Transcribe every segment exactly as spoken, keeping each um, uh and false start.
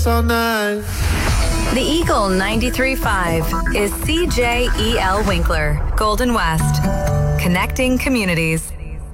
all night. The Eagle ninety-three point five is C J E L Winkler, Golden West. Connecting communities.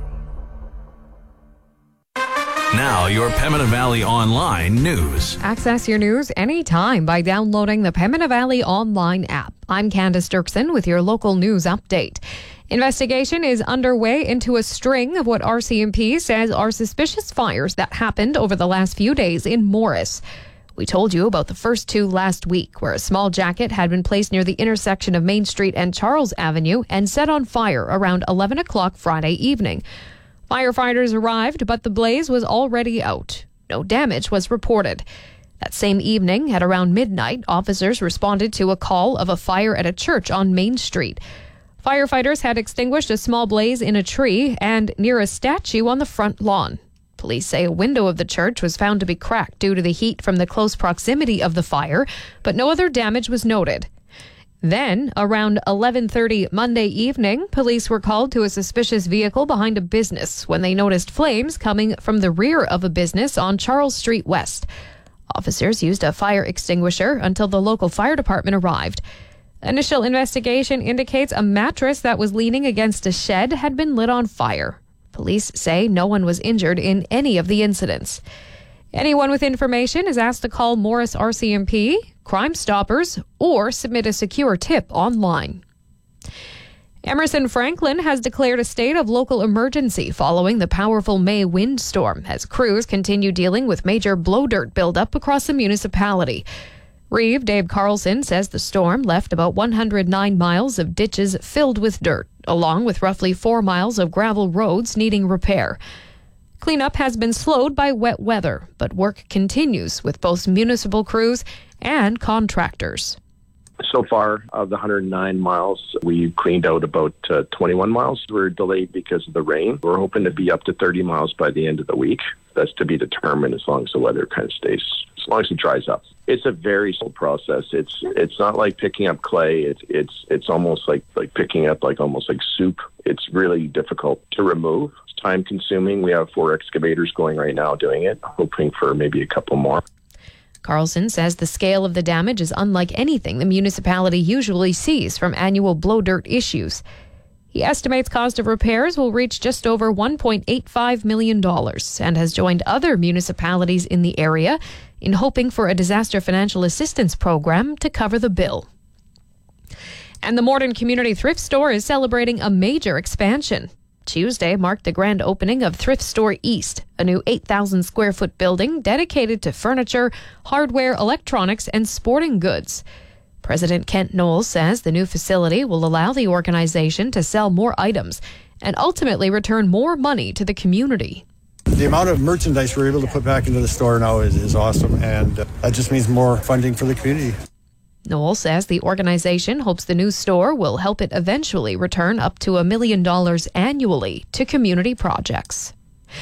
Now, your Pembina Valley Online news. Access your news anytime by downloading the Pembina Valley Online app. I'm Candace Dirksen with your local news update. Investigation is underway into a string of what R C M P says are suspicious fires that happened over the last few days in Morris. We told you about the first two last week, where a small jacket had been placed near the intersection of Main Street and Charles Avenue and set on fire around eleven o'clock Friday evening. Firefighters arrived, but the blaze was already out. No damage was reported. That same evening, at around midnight, officers responded to a call of a fire at a church on Main Street. Firefighters had extinguished a small blaze in a tree and near a statue on the front lawn. Police say a window of the church was found to be cracked due to the heat from the close proximity of the fire, but no other damage was noted. Then, around eleven thirty Monday evening, police were called to a suspicious vehicle behind a business when they noticed flames coming from the rear of a business on Charles Street West. Officers used a fire extinguisher until the local fire department arrived. Initial investigation indicates a mattress that was leaning against a shed had been lit on fire. Police say no one was injured in any of the incidents. Anyone with information is asked to call Morris R C M P, Crime Stoppers, or submit a secure tip online. Emerson Franklin has declared a state of local emergency following the powerful May windstorm as crews continue dealing with major blow dirt buildup across the municipality. Reeve Dave Carlson says the storm left about one hundred nine miles of ditches filled with dirt, along with roughly four miles of gravel roads needing repair. Cleanup has been slowed by wet weather, but work continues with both municipal crews and contractors. So far, of the one hundred nine miles, we cleaned out about uh, twenty-one miles. We're delayed because of the rain. We're hoping to be up to thirty miles by the end of the week. That's to be determined as long as the weather kind of stays, as long as it dries up. It's a very slow process. It's it's not like picking up clay. It's it's it's almost like, like picking up like almost like soup. It's really difficult to remove. It's time consuming. We have four excavators going right now doing it, hoping for maybe a couple more. Carlson says the scale of the damage is unlike anything the municipality usually sees from annual blow dirt issues. He estimates cost of repairs will reach just over one point eight five million dollars and has joined other municipalities in the area in hoping for a disaster financial assistance program to cover the bill. And the Morden Community Thrift Store is celebrating a major expansion. Tuesday marked the grand opening of Thrift Store East, a new eight thousand square foot building dedicated to furniture, hardware, electronics, and sporting goods. President Kent Knowles says the new facility will allow the organization to sell more items and ultimately return more money to the community. The amount of merchandise we're able to put back into the store now is, is awesome, and uh, that just means more funding for the community. Knowles says the organization hopes the new store will help it eventually return up to a million dollars annually to community projects.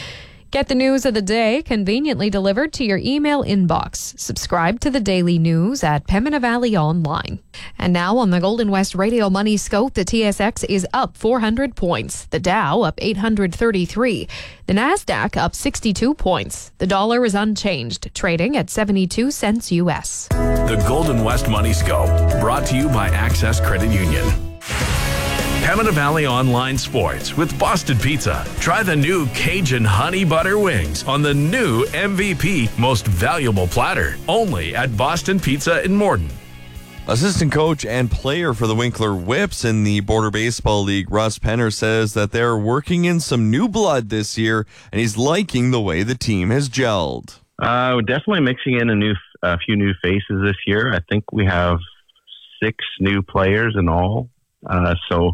Get the news of the day conveniently delivered to your email inbox. Subscribe to the daily news at Pembina Valley Online. And now on the Golden West Radio Money Scope, the T S X is up four hundred points. The Dow up eight hundred thirty-three. The Nasdaq up sixty-two points. The dollar is unchanged, trading at seventy-two cents U S. The Golden West Money Scope, brought to you by Access Credit Union. Pembina Valley Online Sports with Boston Pizza. Try the new Cajun Honey Butter Wings on the new M V P Most Valuable Platter. Only at Boston Pizza in Morden. Assistant coach and player for the Winkler Whips in the Border Baseball League, Russ Penner, says that they're working in some new blood this year, and he's liking the way the team has gelled. Uh, definitely mixing in a new, a few new faces this year. I think we have six new players in all. Uh, so